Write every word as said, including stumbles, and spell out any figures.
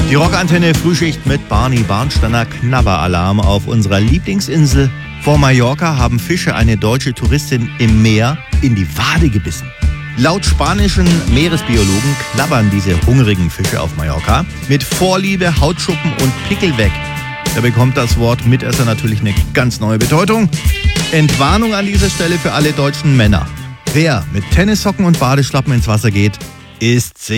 Die Rockantenne Frühschicht mit Barney Barnsteiner, Knabberalarm auf unserer Lieblingsinsel. Vor Mallorca haben Fische eine deutsche Touristin im Meer in die Wade gebissen. Laut spanischen Meeresbiologen knabbern diese hungrigen Fische auf Mallorca mit Vorliebe Hautschuppen und Pickel weg. Da bekommt das Wort Mitesser natürlich eine ganz neue Bedeutung. Entwarnung an dieser Stelle für alle deutschen Männer. Wer mit Tennissocken und Badeschlappen ins Wasser geht, ist sicher.